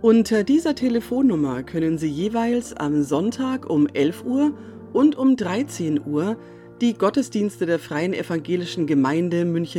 Unter dieser Telefonnummer können Sie jeweils am Sonntag um 11 Uhr und um 13 Uhr die Gottesdienste der Freien Evangelischen Gemeinde München